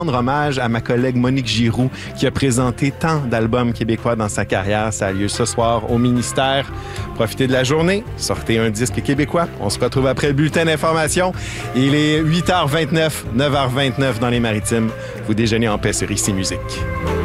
Rendre hommage à ma collègue Monique Giroux qui a présenté tant d'albums québécois dans sa carrière. Ça a lieu ce soir au ministère. Profitez de la journée, sortez un disque québécois. On se retrouve après le bulletin d'information. Il est 8h29, 9h29 dans les Maritimes. Vous déjeunez en paix sur ICI Musique.